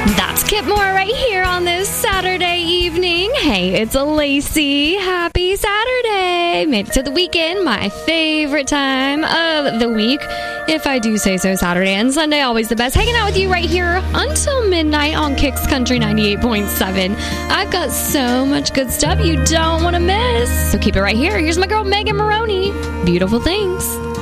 That's Kip Moore right here on this Saturday evening. Hey, it's Lacey. Happy Saturday. Made it to the weekend, my favorite time of the week. If I do say so, Saturday and Sunday, always the best. Hanging out with you right here until midnight on Kicks Country 98.7. I've got so much good stuff you don't want to miss. So keep it right here. Here's my girl, Megan Maroney. Beautiful Things.